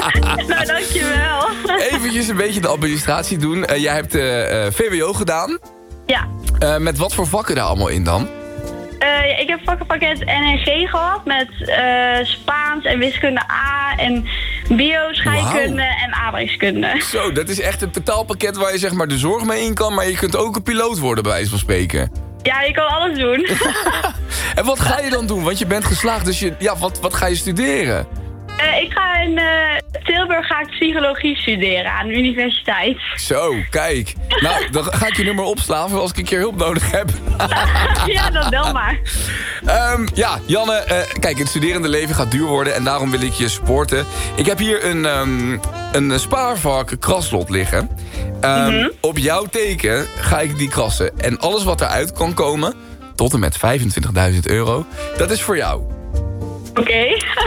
Nou, dankjewel. Eventjes een beetje de administratie doen. Jij hebt VWO gedaan. Ja. Met wat voor vakken daar allemaal in dan? Ik heb vakkenpakket NRG gehad met Spaans en wiskunde A en bio, scheikunde en aardrijkskunde. Zo, dat is echt een totaalpakket waar je zeg maar de zorg mee in kan, maar je kunt ook een piloot worden bij wijze van spreken. Ja, je kan alles doen. En wat ga je dan doen? Want je bent geslaagd, dus wat ga je studeren? Ik ga in Tilburg psychologie studeren aan de universiteit. Zo, kijk. Nou, dan ga ik je nummer opslaven als ik een keer hulp nodig heb. Ja, dan bel maar. Ja, Janne, kijk, het studerende leven gaat duur worden en daarom wil ik je supporten. Ik heb hier een spaarvak kraslot liggen. Op jouw teken ga ik die krassen. En alles wat eruit kan komen, tot en met €25.000, dat is voor jou. Oké.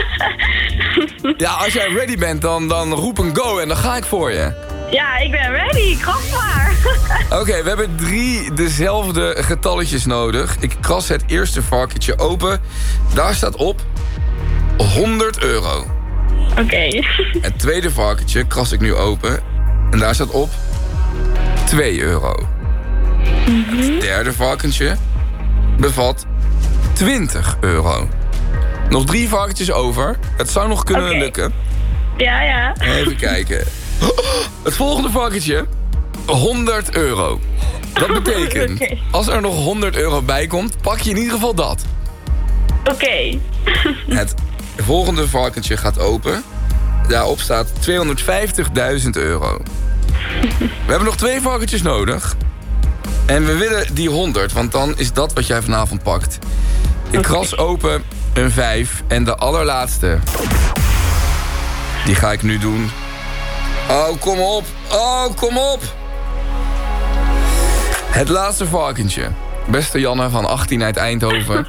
Ja, als jij ready bent, dan roep een go en dan ga ik voor je. Ja, ik ben ready. Kras maar. Oké, we hebben 3 dezelfde getalletjes nodig. Ik kras het eerste varkentje open. Daar staat op €100. Oké. Het tweede varkentje kras ik nu open. En daar staat op €2. Het derde varkentje bevat €20. Nog 3 varkentjes over. Het zou nog kunnen lukken. Ja. Even kijken. Het volgende varkentje, €100. Dat betekent, als er nog €100 bij komt, pak je in ieder geval dat. Oké. Het volgende varkentje gaat open. Daarop staat €250.000. We hebben nog 2 varkentjes nodig. En we willen die 100, want dan is dat wat jij vanavond pakt. Ik kras open een 5 en de allerlaatste, die ga ik nu doen. Oh, kom op. Oh, kom op. Het laatste varkentje. Beste Janne van 18 uit Eindhoven.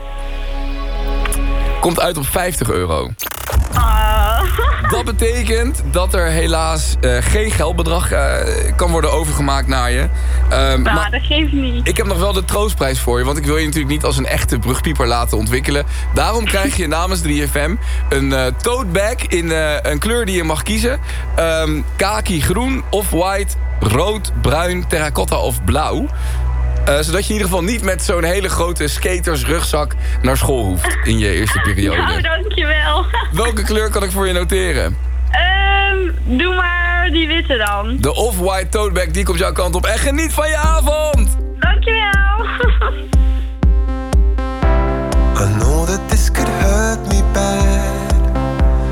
Komt uit op €50. Dat betekent dat er helaas geen geldbedrag kan worden overgemaakt naar je. Maar dat geeft niet. ik heb nog wel de troostprijs voor je, want ik wil je natuurlijk niet als een echte brugpieper laten ontwikkelen. Daarom krijg je namens 3FM een tote bag in een kleur die je mag kiezen. Kaki groen, off-white, rood, bruin, terracotta of blauw. Zodat je in ieder geval niet met zo'n hele grote skatersrugzak naar school hoeft in je eerste periode. Nou, dankjewel. Welke kleur kan ik voor je noteren? Doe maar die witte dan. De off-white tote bag, die komt jouw kant op. En geniet van je avond!